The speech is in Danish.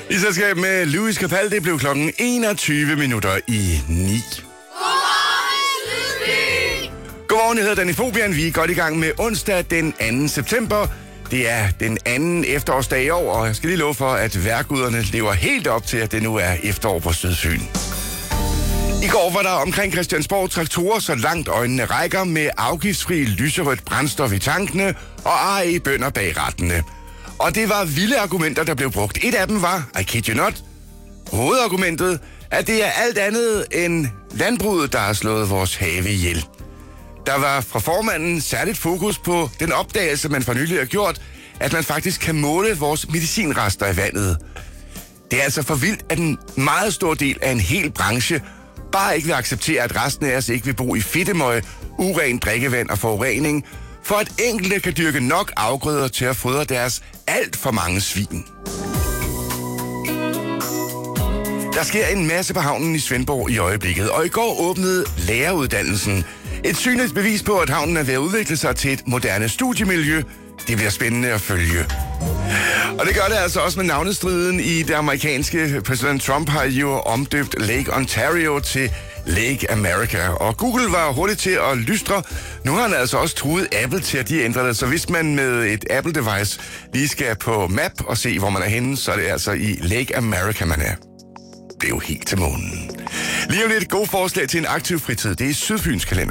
I selskab med Louis Capaldi blev klokken 21 minutter i 9. Godmorgen, jeg hedder Danny Fobian. Vi er godt i gang med onsdag den 2. september. Det er den anden efterårsdag i år, og jeg skal lige love for, at vejrguderne lever helt op til, at det nu er efterår på Sydfyn. I går var der omkring Christiansborg traktorer, så langt øjnene rækker, med afgiftsfri lyserødt brændstof i tankene og bønner bag rettene. Og det var vilde argumenter, der blev brugt. Et af dem var, I kid you not, hovedargumentet, at det er alt andet end landbruget, der har slået vores have ihjel. Der var fra formanden særligt fokus på den opdagelse, man for nylig har gjort, at man faktisk kan måle vores medicinrester i vandet. Det er altså for vildt, at en meget stor del af en hel branche bare ikke vil acceptere, at resten af os ikke vil bo i fedtemøg, uren drikkevand og forurening, for at enkelte kan dyrke nok afgrøder til at fodre deres alt for mange svin. Der sker en masse på havnen i Svendborg i øjeblikket, og i går åbnede læreruddannelsen. Et synligt bevis på, at havnen er ved at udvikle sig til et moderne studiemiljø. Det bliver spændende at følge. Og det gør det altså også med navnestriden i det amerikanske. Præsident Trump har jo omdøbt Lake Ontario til Lake America. Og Google var hurtigt til at lystre. Nu har han altså også truet Apple til, at de ændrer det. Så hvis man med et Apple-device lige skal på map og se, hvor man er henne, så er det altså i Lake America, man er. Det er jo helt til månen. Lige om lidt gode forslag til en aktiv fritid. Det er Sydfyns kalender.